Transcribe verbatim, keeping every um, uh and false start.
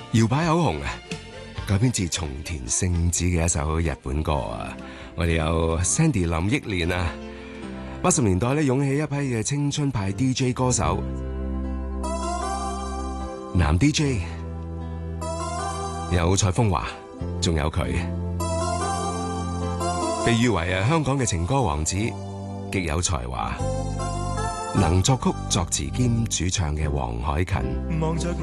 搖擺好紅啊，改編自松田聖子嘅一首日本歌啊。我哋有 Sandy 林憶蓮啊，八十年代咧湧起一批嘅青春派 D J 歌手，男 D J 有蔡楓華，仲有佢，被譽為啊香港嘅情歌王子，極有才華，能作曲作詞兼主唱嘅黃凱芹。